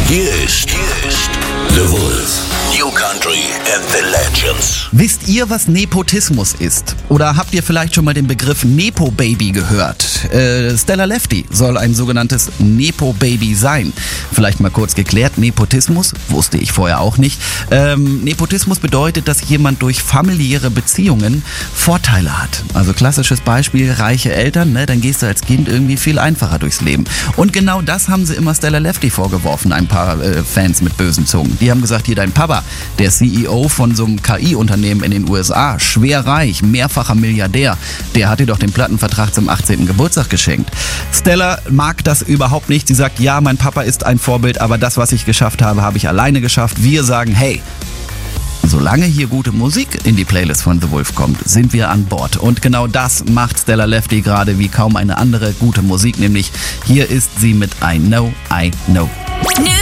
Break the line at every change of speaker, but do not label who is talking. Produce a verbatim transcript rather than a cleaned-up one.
Hier ist, hier ist The Wolf. New Country and the Legends.
Wisst ihr, was Nepotismus ist? Oder habt ihr vielleicht schon mal den Begriff Nepo-Baby gehört? Äh, Stella Lefty soll ein sogenanntes Nepo-Baby sein. Vielleicht mal kurz geklärt, Nepotismus, wusste ich vorher auch nicht. Ähm, Nepotismus bedeutet, dass jemand durch familiäre Beziehungen Vorteile hat. Also klassisches Beispiel, reiche Eltern, ne, dann gehst du als Kind irgendwie viel einfacher durchs Leben. Und genau das haben sie immer Stella Lefty vorgeworfen, ein paar äh, Fans mit bösen Zungen. Die haben gesagt, hier dein Papa, der C E O von so einem K I-Unternehmen in den U S A, schwer reich, mehrfacher Milliardär, der hat dir doch den Plattenvertrag zum achtzehnten Geburtstag geschenkt. Stella mag das überhaupt nicht. Sie sagt, ja, mein Papa ist ein Vorbild, aber das, was ich geschafft habe, habe ich alleine geschafft. Wir sagen, hey, solange hier gute Musik in die Playlist von The Wolf kommt, sind wir an Bord. Und genau das macht Stella Lefty gerade wie kaum eine andere gute Musik, nämlich hier ist sie mit I Know, I Know.